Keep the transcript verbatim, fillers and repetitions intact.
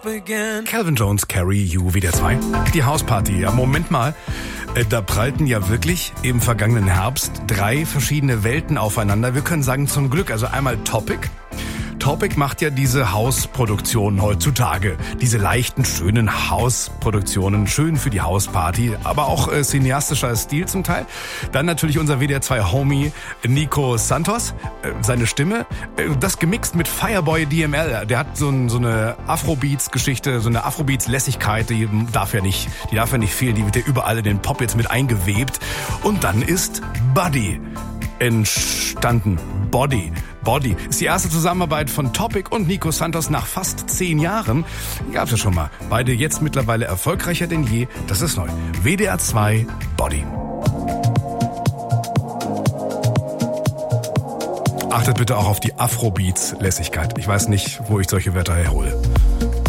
up again. Calvin Jones, Carry You, W D R zwei. Die Hausparty. Ja, Moment mal. Äh, Da prallten ja wirklich im vergangenen Herbst drei verschiedene Welten aufeinander. Wir können sagen zum Glück, also einmal Topic. Topic macht ja diese Hausproduktionen heutzutage. Diese leichten, schönen Hausproduktionen. Schön für die Hausparty, aber auch äh, cineastischer Stil zum Teil. Dann natürlich unser W D R zwei Homie Nico Santos. Äh, seine Stimme. Äh, das gemixt mit Fireboy D M L. Der hat so, ein, so eine Afrobeats-Geschichte, so eine Afrobeats-Lässigkeit. Die darf ja nicht, die darf ja nicht fehlen. Die wird ja überall in den Pop jetzt mit eingewebt. Und dann ist Buddy entstanden. Body. Body ist die erste Zusammenarbeit von Topic und Nico Santos nach fast zehn Jahren. Gab's ja schon mal. Beide jetzt mittlerweile erfolgreicher denn je. Das ist neu. W D R zwei Body. Achtet bitte auch auf die Afrobeats-Lässigkeit. Ich weiß nicht, wo ich solche Wörter herhole.